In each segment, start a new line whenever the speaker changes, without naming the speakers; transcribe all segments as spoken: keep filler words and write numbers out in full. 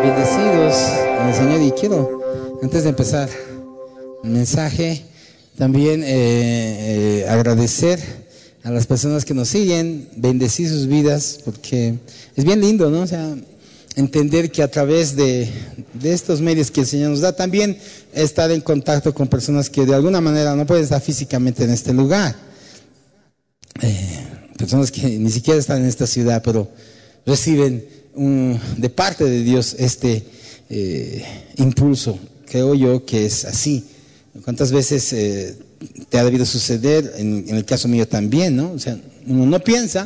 Bendecidos en el Señor, y quiero, antes de empezar el mensaje, también eh, eh, agradecer a las personas que nos siguen, bendecir sus vidas, porque es bien lindo, ¿no? O sea, entender que a través de, de estos medios que el Señor nos da, también estar en contacto con personas que de alguna manera no pueden estar físicamente en este lugar. Eh, personas que ni siquiera están en esta ciudad, pero reciben un, de parte de Dios este eh, impulso. Creo yo que es así. ¿Cuántas veces eh, te ha debido suceder? En, en el caso mío también, ¿no? O sea, uno no piensa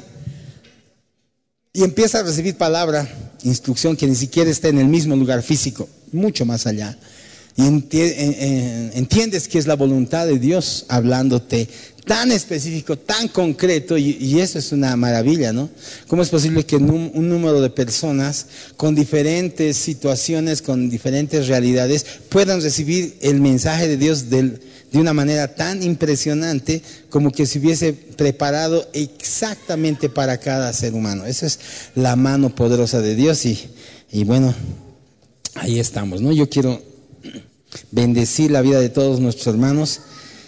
y empieza a recibir palabra, instrucción que ni siquiera está en el mismo lugar físico, mucho más allá. Y entiendes que es la voluntad de Dios hablándote tan específico, tan concreto, y, y eso es una maravilla, ¿no? ¿Cómo es posible que un, un número de personas con diferentes situaciones, con diferentes realidades, puedan recibir el mensaje de Dios del, de una manera tan impresionante como que se hubiese preparado exactamente para cada ser humano? Esa es la mano poderosa de Dios, y, y bueno, ahí estamos, ¿no? Yo quiero bendecir la vida de todos nuestros hermanos.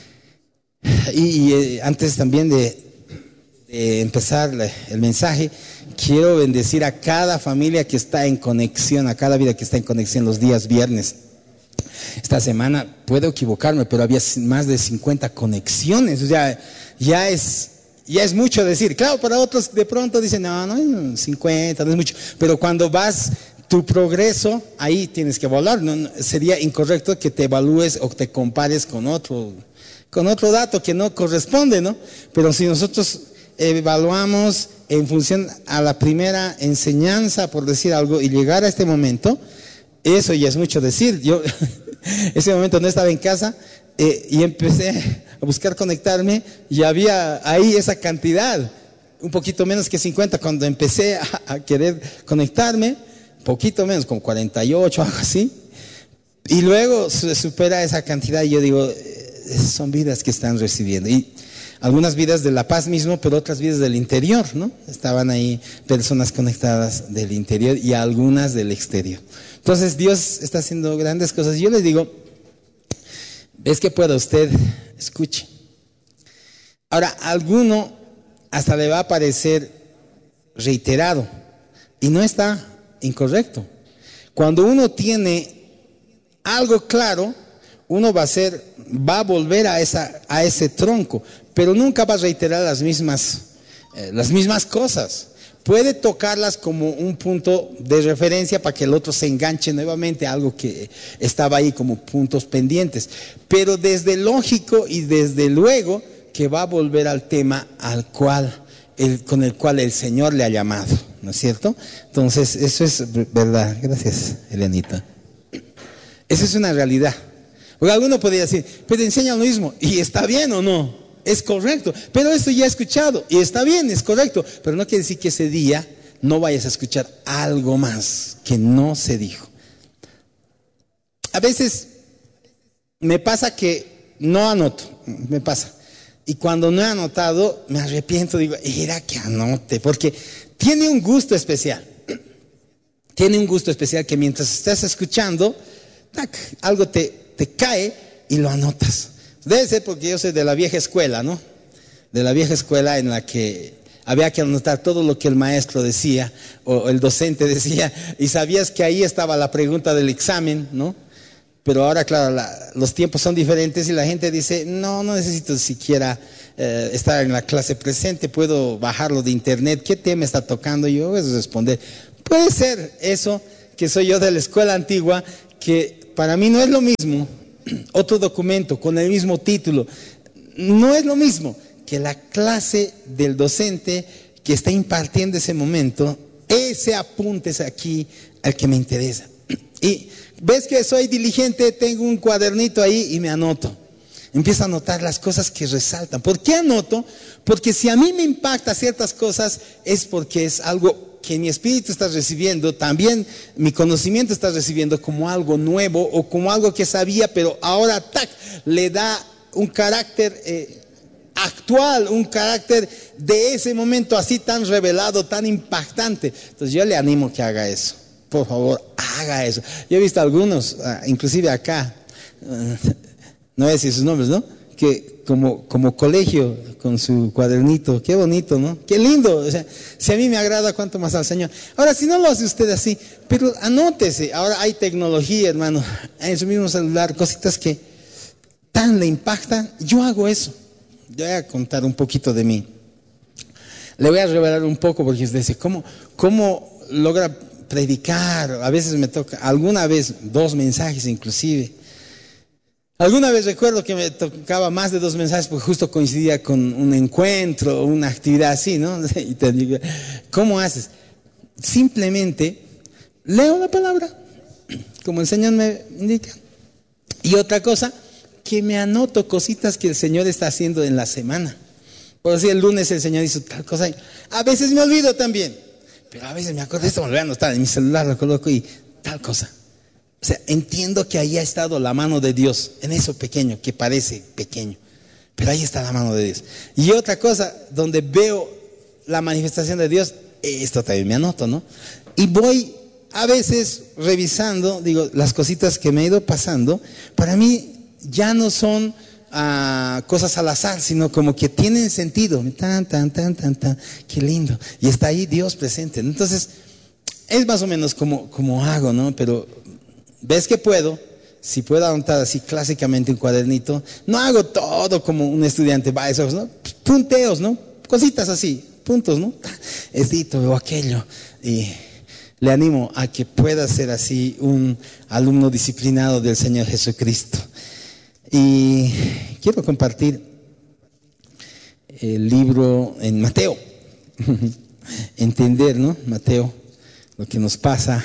Y, y eh, antes también de, de empezar la, el mensaje, quiero bendecir a cada familia que está en conexión, a cada vida que está en conexión los días viernes. Esta semana, puedo equivocarme, pero había más de cincuenta conexiones. O sea, ya es, ya es mucho decir. Claro, para otros de pronto dicen, no, no, cincuenta, no es mucho. Pero cuando vas tu progreso, ahí tienes que evaluar. No, no, sería incorrecto que te evalúes o te compares con otro, con otro dato que no corresponde, ¿no? Pero si nosotros evaluamos en función a la primera enseñanza, por decir algo, y llegar a este momento, eso ya es mucho decir. Yo, ese momento no estaba en casa eh, y empecé a buscar conectarme, y había ahí esa cantidad, un poquito menos que cincuenta, cuando empecé a, a querer conectarme. Poquito menos, como cuarenta y ocho, algo así. Y luego se supera esa cantidad y yo digo, son vidas que están recibiendo. Y algunas vidas de La Paz mismo, pero otras vidas del interior, ¿no? Estaban ahí personas conectadas del interior y algunas del exterior. Entonces Dios está haciendo grandes cosas. Yo les digo, ¿ves que pueda usted? Escuche. Ahora, a alguno hasta le va a parecer reiterado, y no está incorrecto. Cuando uno tiene algo claro, uno va a ser, va a volver a esa, a ese tronco, pero nunca va a reiterar las mismas, eh, las mismas cosas. Puede tocarlas como un punto de referencia para que el otro se enganche nuevamente a algo que estaba ahí como puntos pendientes, pero desde lógico y desde luego que va a volver al tema al cual el, con el cual el Señor le ha llamado, ¿no es cierto? Entonces, eso es verdad. Gracias, Elenita. Eso es una realidad. Porque alguno podría decir, pero enseña lo mismo, y está bien o no, es correcto, pero esto ya he escuchado, y está bien, es correcto, pero no quiere decir que ese día no vayas a escuchar algo más que no se dijo. A veces me pasa que no anoto, me pasa. Y cuando no he anotado, me arrepiento, digo, era que anote, porque tiene un gusto especial. Tiene un gusto especial que mientras estás escuchando, tac, algo te, te cae y lo anotas. Debe ser porque yo soy de la vieja escuela, ¿no? De la vieja escuela en la que había que anotar todo lo que el maestro decía o el docente decía, y sabías que ahí estaba la pregunta del examen, ¿no? Pero ahora, claro, la, los tiempos son diferentes y la gente dice, no, no necesito siquiera eh, estar en la clase presente, puedo bajarlo de internet. ¿Qué tema está tocando? Yo voy a responder. Puede ser eso, que soy yo de la escuela antigua, que para mí no es lo mismo otro documento con el mismo título. No es lo mismo que la clase del docente que está impartiendo ese momento, ese apunte es aquí al que me interesa. Y ves que soy diligente, tengo un cuadernito ahí y me anoto. Empiezo a anotar las cosas que resaltan. ¿Por qué anoto? Porque si a mí me impacta ciertas cosas, es porque es algo que mi espíritu está recibiendo, también mi conocimiento está recibiendo como algo nuevo o como algo que sabía, pero ahora tac, le da un carácter eh, actual, un carácter de ese momento así tan revelado, tan impactante. Entonces yo le animo que haga eso. por favor, haga eso. Yo he visto algunos, inclusive acá, no voy a decir sus nombres, ¿no? Que como, como colegio, con su cuadernito, qué bonito, ¿no? Qué lindo. O sea, si a mí me agrada, cuánto más al Señor. Ahora, si no lo hace usted así, pero anótese. Ahora hay tecnología, hermano, en su mismo celular, cositas que tan le impactan. Yo hago eso. Yo voy a contar un poquito de mí. Le voy a revelar un poco, porque usted dice, ¿cómo, cómo logra predicar? A veces me toca, alguna vez, dos mensajes inclusive. Alguna vez recuerdo que me tocaba más de dos mensajes porque justo coincidía con un encuentro, una actividad así, ¿no? Y te digo, ¿cómo haces? Simplemente leo la palabra, como el Señor me indica. Y otra cosa, que me anoto cositas que el Señor está haciendo en la semana. Por decir, el lunes el Señor hizo tal cosa. A veces me olvido también, pero a veces me acuerdo, esto me lo voy a anotar en mi celular, lo coloco y tal cosa. O sea, entiendo que ahí ha estado la mano de Dios, en eso pequeño, que parece pequeño, pero ahí está la mano de Dios. Y otra cosa, donde veo la manifestación de Dios, esto también me anoto, ¿no? Y voy a veces revisando, digo, las cositas que me he ido pasando, para mí ya no son uh, cosas al azar, sino como que tienen sentido, tan, tan, tan, tan, tan, qué lindo. Y está ahí Dios presente. Entonces, es más o menos como, como hago, ¿no? Pero ¿ves que puedo? Si puedo anotar así clásicamente un cuadernito, no hago todo como un estudiante va, esos, ¿no? Punteos, ¿no? Cositas así, puntos, ¿no? Esdito o aquello. Y le animo a que pueda ser así un alumno disciplinado del Señor Jesucristo. Y quiero compartir el libro en Mateo. Entender, ¿no? Mateo, lo que nos pasa.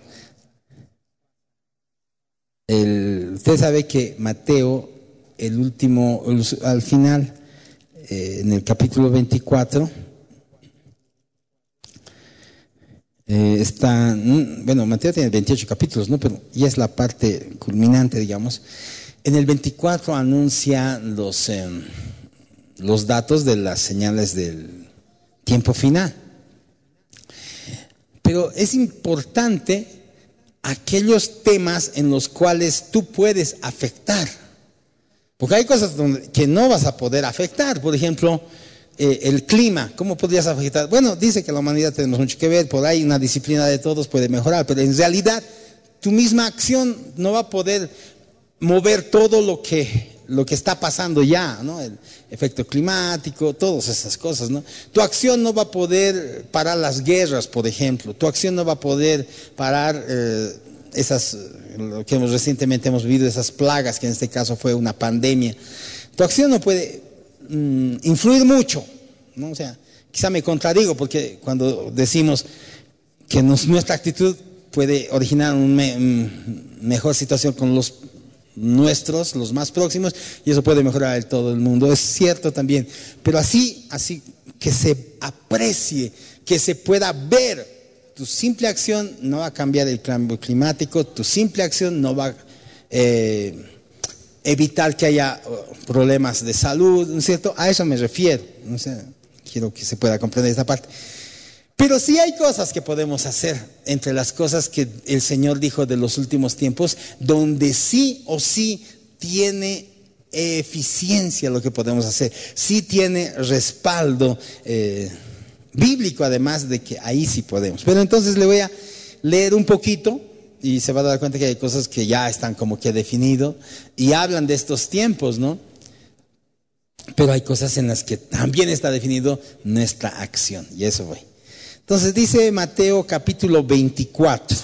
El, usted sabe que Mateo, el último, al final, eh, en el capítulo veinticuatro, eh, está, bueno, Mateo tiene veintiocho capítulos, ¿no? Pero ya es la parte culminante, digamos. En el veinticuatro anuncia los, eh, los datos de las señales del tiempo final. Pero es importante aquellos temas en los cuales tú puedes afectar. Porque hay cosas donde, que no vas a poder afectar. Por ejemplo, eh, el clima. ¿Cómo podrías afectar? Bueno, dice que la humanidad tenemos mucho que ver. Por ahí una disciplina de todos puede mejorar. Pero en realidad, tu misma acción no va a poder mover todo lo que, lo que está pasando ya, ¿no? El efecto climático, todas esas cosas, ¿no? Tu acción no va a poder parar las guerras, por ejemplo. Tu acción no va a poder parar eh, esas, lo que hemos, recientemente hemos vivido, esas plagas, que en este caso fue una pandemia. Tu acción no puede mm, influir mucho, ¿no? O sea, quizá me contradigo, porque cuando decimos que nos, nuestra actitud puede originar una me, mejor situación con los nuestros, los más próximos, y eso puede mejorar en todo el mundo, es cierto también, pero así, así que se aprecie, que se pueda ver. Tu simple acción no va a cambiar el cambio climático, tu simple acción no va a eh, evitar que haya problemas de salud, ¿no es cierto? A eso me refiero, o sea, quiero que se pueda comprender esta parte. Pero sí hay cosas que podemos hacer, entre las cosas que el Señor dijo de los últimos tiempos, donde sí o sí tiene eficiencia lo que podemos hacer, sí tiene respaldo eh, bíblico, además de que ahí sí podemos. Pero entonces le voy a leer un poquito y se va a dar cuenta que hay cosas que ya están como que definido y hablan de estos tiempos, ¿no? Pero hay cosas en las que también está definido nuestra acción, y eso voy. Entonces dice Mateo capítulo veinticuatro,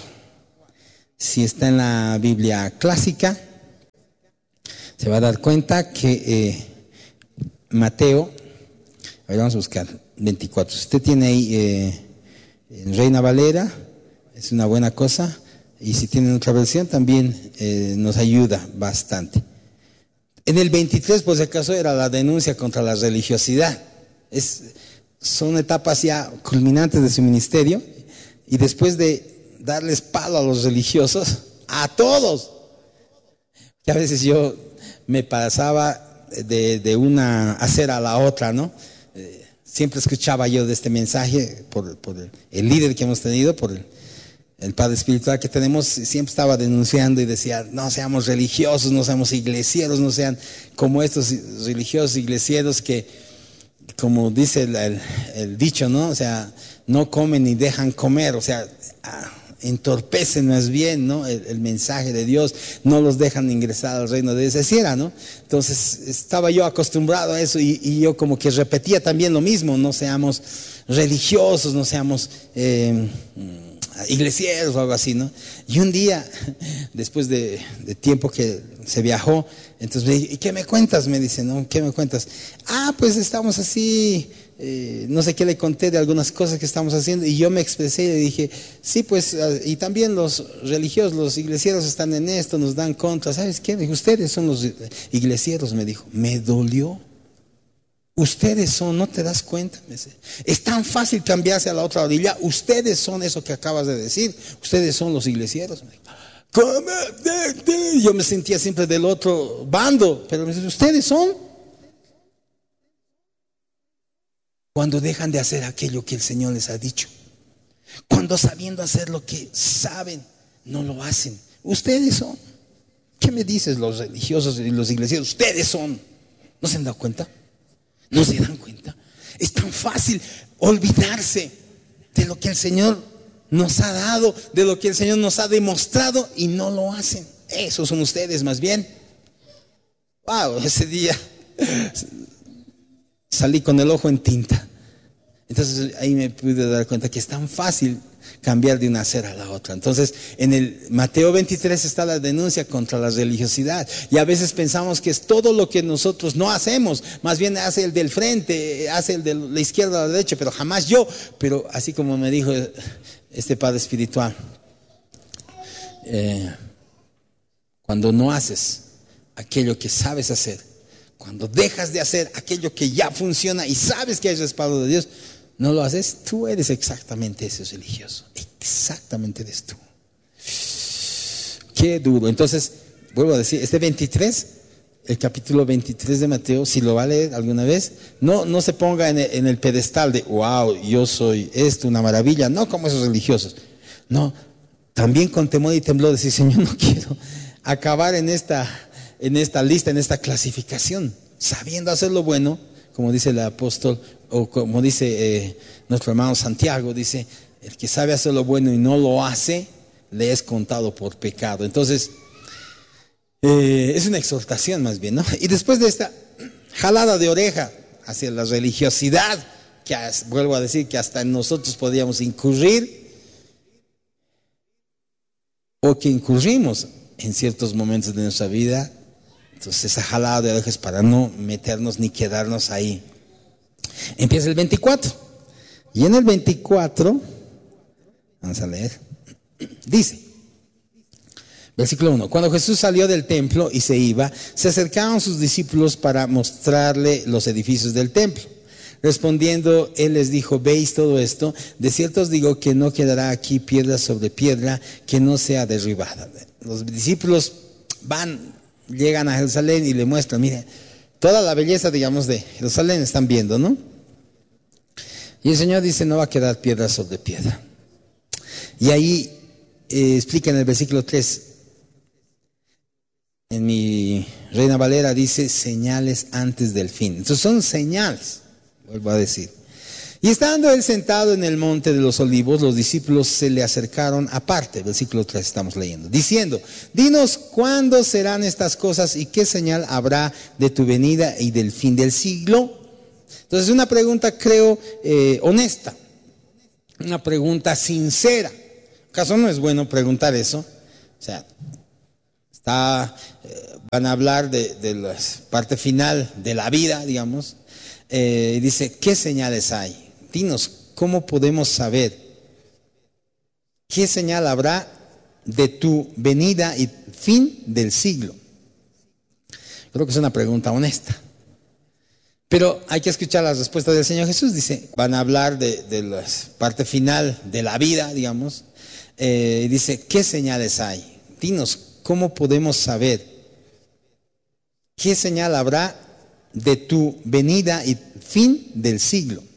si está en la Biblia clásica, se va a dar cuenta que eh, Mateo, a ver, vamos a buscar veinticuatro, si usted tiene ahí eh, en Reina Valera, es una buena cosa, y si tiene otra versión también eh, nos ayuda bastante. En el veintitrés, por si acaso, era la denuncia contra la religiosidad. Es... Son etapas ya culminantes de su ministerio, y después de darles palo a los religiosos, a todos, que a veces yo me pasaba de, de una acera a la otra, ¿no? Eh, siempre escuchaba yo de este mensaje por, por el, el líder que hemos tenido, por el, el padre espiritual que tenemos siempre estaba denunciando y decía, no seamos religiosos, no seamos iglesieros, no sean como estos religiosos iglesieros que, como dice el, el, el dicho, ¿no? O sea, no comen ni dejan comer, o sea, entorpecen más bien, ¿no? El, el mensaje de Dios, no los dejan ingresar al reino de Dios, así era, ¿no? Entonces estaba yo acostumbrado a eso y, y yo como que repetía también lo mismo, no seamos religiosos, no seamos eh, iglesieros o algo así, ¿no? Y un día, después de, de tiempo que se viajó, entonces me dije, ¿y qué me cuentas? Me dice, ¿no? ¿Qué me cuentas? Ah, pues estamos así, eh, no sé qué le conté de algunas cosas que estamos haciendo, y yo me expresé y le dije, sí, pues, y también los religiosos, los iglesieros están en esto, nos dan contra, ¿sabes qué? Me dijo, ustedes son los iglesieros, me dijo, me dolió. Ustedes son, ¿no te das cuenta? Es tan fácil cambiarse a la otra orilla. Ustedes son eso que acabas de decir. Ustedes son los iglesieros. ¿Cómo? Yo me sentía siempre del otro bando, pero me dice, ustedes son. Cuando dejan de hacer aquello que el Señor les ha dicho. Cuando sabiendo hacer lo que saben, no lo hacen. Ustedes son. ¿Qué me dices los religiosos y los iglesieros? Ustedes son. ¿No se han dado cuenta? ¿No se dan cuenta? Es tan fácil olvidarse de lo que el Señor nos ha dado, de lo que el Señor nos ha demostrado y no lo hacen. Esos son ustedes más bien. Wow, ese día salí con el ojo en tinta. Entonces ahí me pude dar cuenta que es tan fácil cambiar de una acera a la otra. Entonces en el Mateo veintitrés está la denuncia contra la religiosidad, y a veces pensamos que es todo lo que nosotros no hacemos, más bien hace el del frente, hace el de la izquierda o la derecha, pero jamás yo. Pero así como me dijo este padre espiritual, eh, cuando no haces aquello que sabes hacer, cuando dejas de hacer aquello que ya funciona y sabes que hay respaldo de Dios, no lo haces, tú eres exactamente ese religioso. Exactamente eres tú. Qué duro. Entonces, vuelvo a decir, este veintitrés, el capítulo veintitrés de Mateo, si lo va a leer alguna vez, no, no se ponga en el, en el pedestal de, wow, yo soy esto, una maravilla, no como esos religiosos. No, también con temor y temblor decir, Señor, no quiero acabar en esta, en esta lista, en esta clasificación, sabiendo hacer lo bueno, como dice el apóstol, o como dice eh, nuestro hermano Santiago, dice, el que sabe hacer lo bueno y no lo hace, le es contado por pecado. Entonces, eh, es una exhortación más bien, ¿no? Y después de esta jalada de oreja hacia la religiosidad, que vuelvo a decir que hasta nosotros podíamos incurrir, o que incurrimos en ciertos momentos de nuestra vida, entonces esa jalada de orejas para no meternos ni quedarnos ahí. Empieza el veinticuatro, y en el veinticuatro, vamos a leer, dice, versículo uno, cuando Jesús salió del templo y se iba, se acercaron sus discípulos para mostrarle los edificios del templo. Respondiendo, él les dijo, ¿veis todo esto? De cierto os digo que no quedará aquí piedra sobre piedra que no sea derribada. Los discípulos van, llegan a Jerusalén y le muestran, mire, toda la belleza, digamos, de Jerusalén están viendo, ¿no? Y el Señor dice, no va a quedar piedra sobre piedra. Y ahí eh, explica en el versículo tres, en mi Reina Valera dice, señales antes del fin. Entonces son señales, vuelvo a decir. Y estando él sentado en el monte de los olivos, los discípulos se le acercaron aparte, versículo tres estamos leyendo, diciendo, dinos cuándo serán estas cosas y qué señal habrá de tu venida y del fin del siglo. Entonces una pregunta creo eh, honesta, una pregunta sincera. ¿Acaso no es bueno preguntar eso? O sea, está, eh, van a hablar de, de la parte final de la vida, digamos, eh, y dice, ¿qué señales hay? Dinos, ¿cómo podemos saber? ¿Qué señal habrá de tu venida y fin del siglo? Creo que es una pregunta honesta. Pero hay que escuchar la respuesta del Señor Jesús. Dice, van a hablar de, de la parte final de la vida, digamos. Eh, dice, ¿qué señales hay? Dinos, ¿cómo podemos saber? ¿Qué señal habrá de tu venida y fin del siglo?